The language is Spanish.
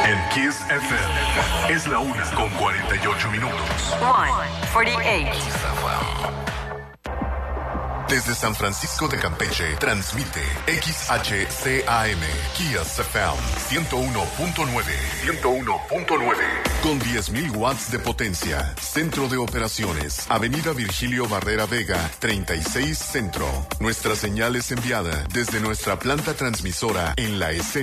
En Kiss FM es la 1:48. 1:48. Desde San Francisco de Campeche, transmite XHCAM, Kiss FM 101.9. 101.9. Con 10.000 watts de potencia. Centro de operaciones. Avenida Virgilio Barrera Vega, 36 Centro. Nuestra señal es enviada desde nuestra planta transmisora en la escena